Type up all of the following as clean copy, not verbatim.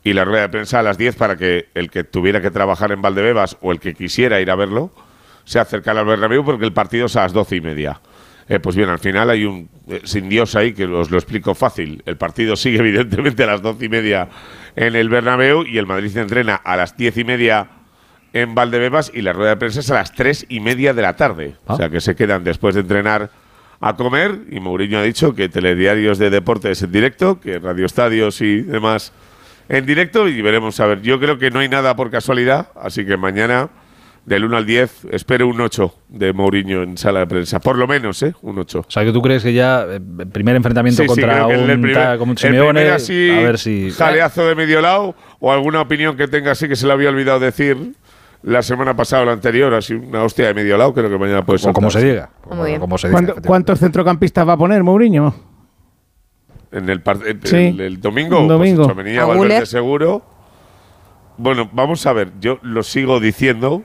y la rueda de prensa a las 10 para que el que tuviera que trabajar en Valdebebas o el que quisiera ir a verlo se acercara al Bernabéu, porque el partido es a las 12:30. Pues bien, al final hay un sin Dios ahí, que os lo explico fácil. El partido sigue evidentemente a las 12:30 en el Bernabéu y el Madrid se entrena a las 10:30 en Valdebebas y la rueda de prensa es a las 3:30 de la tarde. O sea que se quedan después de entrenar a comer, y Mourinho ha dicho que telediarios de deportes en directo, que radioestadios y demás en directo, y veremos a ver. Yo creo que no hay nada por casualidad, así que mañana del 1 al 10 espero un 8 de Mourinho en sala de prensa, por lo menos, un 8. O sea, que tú crees que ya el primer enfrentamiento contra un Simeone, a ver si jaleazo de medio lado o alguna opinión que tenga así que se le había olvidado decir la semana pasada o la anterior, así una hostia de medio lado, creo que mañana puede ser. O como se diga. ¿Cuántos centrocampistas va a poner Mourinho? En el domingo, pues venía Valverde seguro. Bueno, vamos a ver, yo lo sigo diciendo,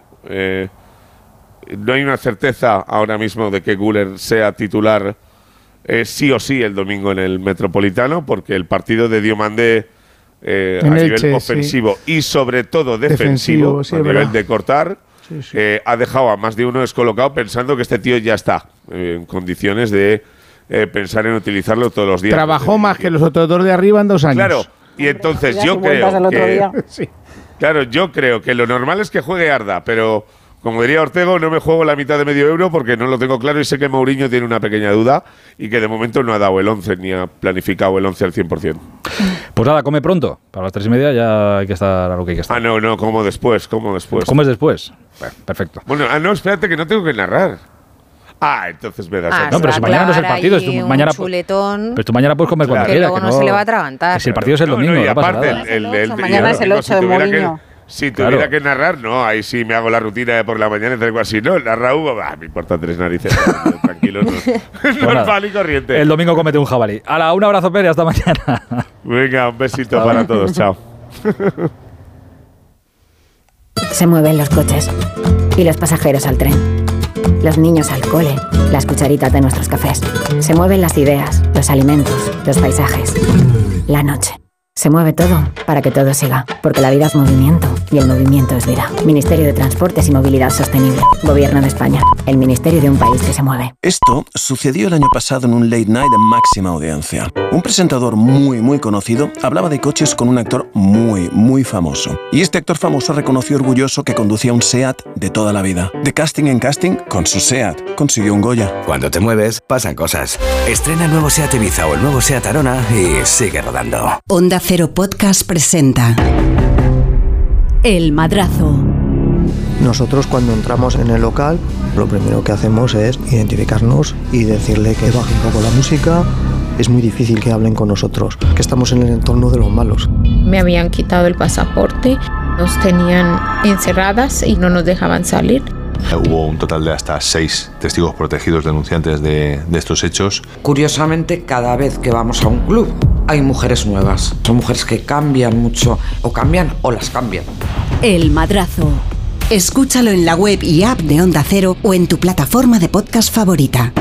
no hay una certeza ahora mismo de que Güler sea titular sí o sí el domingo en el Metropolitano, porque el partido de Diomandé a nivel ofensivo y sobre todo defensivo a nivel de cortar, ha dejado a más de uno descolocado pensando que este tío ya está en condiciones de pensar en utilizarlo todos los días. Trabajó más que los otros dos de arriba en 2 años. Claro, y entonces yo creo que claro, yo creo que lo normal es que juegue Arda, pero como diría Ortego, no me juego la mitad de medio euro porque no lo tengo claro y sé que Mourinho tiene una pequeña duda y que de momento no ha dado el 11 ni ha planificado el 11 al 100%. Pues nada, come pronto. Para las 3:30 ya hay que estar a lo que hay que estar. No, como después. ¿Comes después? Bueno, perfecto. Bueno, espérate que no tengo que narrar. Entonces me das. No, pero si mañana no es el partido, mañana chuletón. Pero tú mañana puedes comer cuando quieras. Que luego no se le va a atragantar. Si el partido es el domingo, y aparte, mañana es el 8 de Mourinho. Si tuviera que narrar, ahí sí me hago la rutina de por la mañana y algo así. No, narra Hugo, me importa 3 narices. Tranquilo, normal y corriente. El domingo cómete un jabalí. Un abrazo, Pere, hasta mañana. Venga, un besito para todos, chao. Se mueven los coches y los pasajeros al tren, los niños al cole, las cucharitas de nuestros cafés. Se mueven las ideas, los alimentos, los paisajes, la noche. Se mueve todo para que todo siga, porque la vida es movimiento y el movimiento es vida. Ministerio de Transportes y Movilidad Sostenible. Gobierno de España. El ministerio de un país que se mueve. Esto sucedió el año pasado en un late night de máxima audiencia. Un presentador muy conocido hablaba de coches con un actor muy famoso. Y este actor famoso reconoció orgulloso que conducía un SEAT de toda la vida. De casting en casting, con su SEAT consiguió un Goya. Cuando te mueves, pasan cosas. Estrena el nuevo SEAT Ibiza o el nuevo SEAT Arona y sigue rodando. Onda Cero Podcast presenta El Madrazo. Nosotros cuando entramos en el local, lo primero que hacemos es identificarnos y decirle que baje un poco la música. Es muy difícil que hablen con nosotros, que estamos en el entorno de los malos. Me habían quitado el pasaporte, nos tenían encerradas y no nos dejaban salir. Hubo un total de hasta 6 testigos protegidos denunciantes de estos hechos. Curiosamente, cada vez que vamos a un club hay mujeres nuevas. Son mujeres que cambian mucho, o cambian o las cambian. El Madrazo. Escúchalo en la web y app de Onda Cero o en tu plataforma de podcast favorita.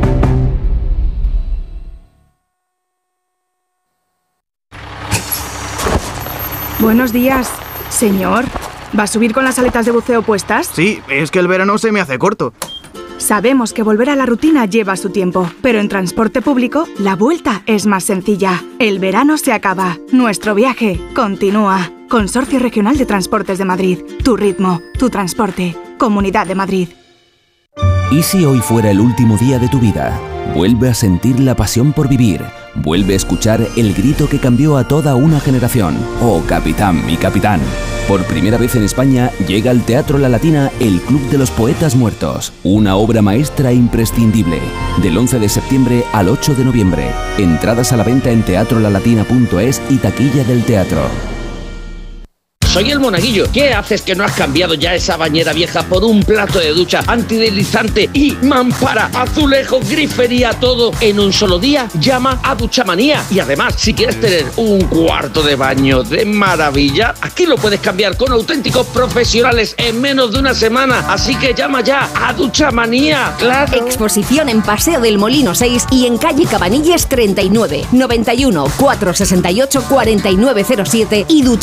Buenos días, señor. ¿Va a subir con las aletas de buceo puestas? Sí, es que el verano se me hace corto. Sabemos que volver a la rutina lleva su tiempo, pero en transporte público la vuelta es más sencilla. El verano se acaba, nuestro viaje continúa. Consorcio Regional de Transportes de Madrid. Tu ritmo, tu transporte. Comunidad de Madrid. ¿Y si hoy fuera el último día de tu vida? Vuelve a sentir la pasión por vivir. Vuelve a escuchar el grito que cambió a toda una generación. Oh, capitán, mi capitán. Por primera vez en España llega al Teatro La Latina el Club de los Poetas Muertos. Una obra maestra imprescindible. Del 11 de septiembre al 8 de noviembre. Entradas a la venta en teatrolalatina.es y taquilla del teatro. Soy el Monaguillo. ¿Qué haces que no has cambiado ya esa bañera vieja por un plato de ducha antideslizante y mampara, azulejo, grifería, todo en un solo día? Llama a Duchamanía. Y además, si quieres tener un cuarto de baño de maravilla, aquí lo puedes cambiar con auténticos profesionales en menos de una semana. Así que llama ya a Duchamanía. ¡Claro! Exposición en Paseo del Molino 6 y en calle Cabanilles 39, 91 468 4907 y duchamanía.es.